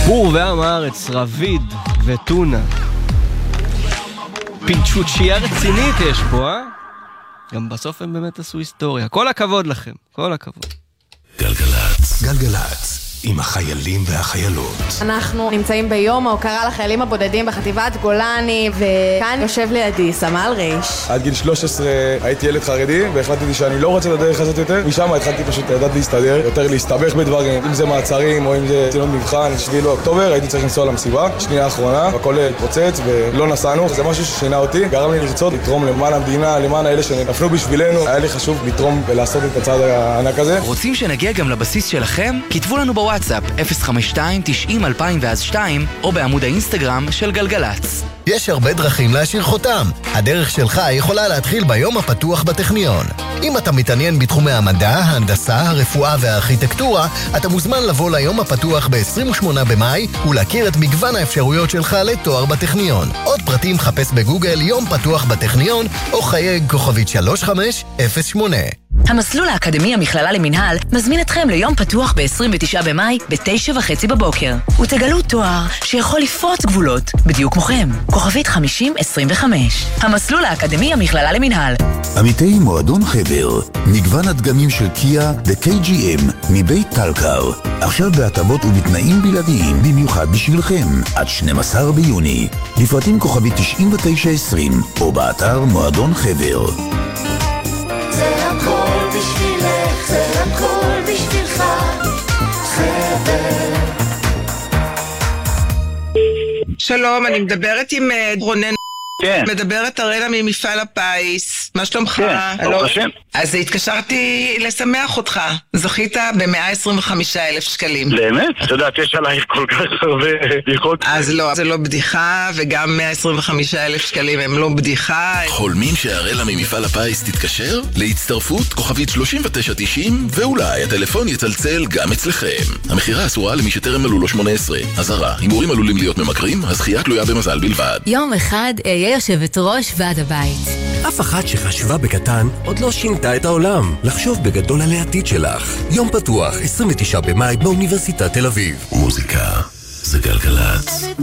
בור ועם הארץ, רביד וטונה. פינצ'וצ'יה רצינית יש פה, גם בסוף הם באמת עשו היסטוריה. כל הכבוד לכם, כל הכבוד. גלגלץ, גלגלץ, עם החיילים והחיילות. אנחנו נמצאים ביום ההוקרה לחיילים הבודדים בחטיבת גולני, וכאן יושב לידי סמל ריש. עד גיל 13 הייתי ילד חרדי, והחלטתי שאני לא רוצה לדרך הזאת יותר. משם התחלתי פשוט לדעת להסתדר, יותר להסתבך בדברים, אם זה מעצרים או אם זה ציונות מבחן. 7 באוקטובר הייתי צריך לנסוע למסיבה, שנייה האחרונה, הכל התפוצץ ולא נסענו. זה משהו ששינה אותי, גרם לי לרצות לתרום למען המדינה, למען האלה שנפלו בשבילנו. היה לי חשוב לתרום ולעשות את הצעד הענק הזה. רוצים שנגיע גם לבסיס שלכם? כתבו לנו בוואטסאפ 052-90-2002 או בעמוד האינסטגרם של גלגלץ. יש הרבה דרכים להשאיר חותם. הדרך שלך יכולה להתחיל ביום הפתוח בטכניון. אם אתה מתעניין בתחומי המדע, ההנדסה, הרפואה והארכיטקטורה, אתה מוזמן לבוא ליום הפתוח ב-28 במאי ולהכיר את מגוון האפשרויות שלך לתואר בטכניון. עוד פרטים חפש בגוגל יום פתוח בטכניון או חייג כוכבית 3508. המסלול האקדמי המכללה למנהל מזמין אתכם ליום פתוח ב-29 במאי ב-9:30 בבוקר. ותגלו תואר שיכול לפרוץ גבולות, בדיוק מוכם. כוכבית 5025. המסלול האקדמי המכללה למנהל. עמיתי מועדון חבר, מגוון הדגמים של קיה ו-KGM מבית טלקר. עכשיו בהטבות ובתנאים בלעדיים במיוחד בשבילכם. עד 12 ביוני. לפרטים כוכבית 9920 או באתר מועדון חבר. זה הכל בשבילך, זה הכל בשבילך, חבר. שלום, אני מדברת עם רונן. כן. מדברת ארנה ממפעל הפיס. מה שלומך? כן, ברוך השם. אז התקשרתי לשמח אותך. זכית ב-125,000 שקלים. באמת? את יודעת, יש עלייך כל כך הרבה בדיחות. אז לא, זה לא בדיחה, וגם 125,000 שקלים הם לא בדיחה. חולמים שהרלה ממפעל הפיס תתקשר? להצטרפות כוכבית 3990, ואולי הטלפון יצלצל גם אצלכם. המחירה אסורה למי שטרם מלאו לו 18. אזהרה, הימורים עלולים להיות ממכרים, הזכייה תלויה במזל בלבד. יום אחד אהיה יושבת ראש ועד הבית. אף אחת שחשבה בקטן עוד לא שינתה את העולם. לחשוב בגדול על העתיד שלך. יום פתוח, 29 במאי באוניברסיטת תל אביב. מוזיקה זה גלגלץ.